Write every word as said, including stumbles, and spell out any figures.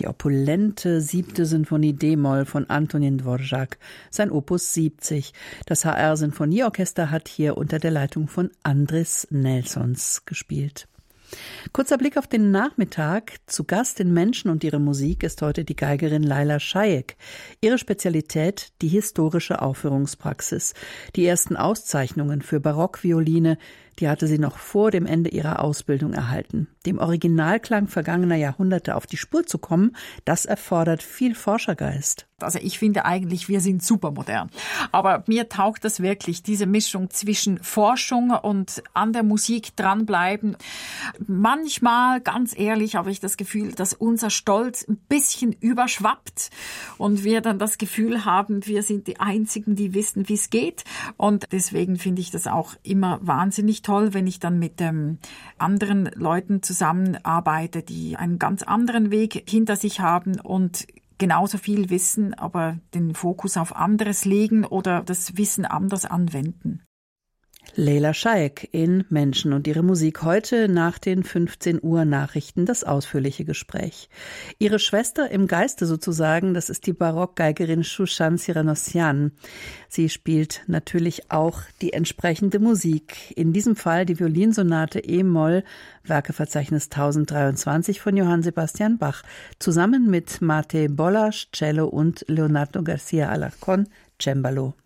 die opulente siebte Sinfonie D-Moll von Antonín Dvořák, sein Opus siebzig. Das H R-Sinfonieorchester hat hier unter der Leitung von Andris Nelsons gespielt. Kurzer Blick auf den Nachmittag. Zu Gast in Menschen und ihre Musik ist heute die Geigerin Leyla Shaik. Ihre Spezialität die historische Aufführungspraxis. Die ersten Auszeichnungen für Barockvioline, die hatte sie noch vor dem Ende ihrer Ausbildung erhalten. Dem Originalklang vergangener Jahrhunderte auf die Spur zu kommen, das erfordert viel Forschergeist. Also ich finde eigentlich, wir sind supermodern. Aber mir taugt das wirklich, diese Mischung zwischen Forschung und an der Musik dranbleiben. Manchmal, ganz ehrlich, habe ich das Gefühl, dass unser Stolz ein bisschen überschwappt und wir dann das Gefühl haben, wir sind die Einzigen, die wissen, wie es geht. Und deswegen finde ich das auch immer wahnsinnig toll, wenn ich dann mit ähm, anderen Leuten zusammenarbeite, die einen ganz anderen Weg hinter sich haben und genauso viel wissen, aber den Fokus auf anderes legen oder das Wissen anders anwenden. Leyla Shaik in Menschen und ihre Musik. Heute nach den fünfzehn Uhr Nachrichten das ausführliche Gespräch. Ihre Schwester im Geiste sozusagen, das ist die Barockgeigerin Shushan Siranossian. Sie spielt natürlich auch die entsprechende Musik. In diesem Fall die Violinsonate E-Moll, Werkeverzeichnis tausenddreiundzwanzig von Johann Sebastian Bach, zusammen mit Mate Bollasch, Cello und Leonardo García Alarcón, Cembalo.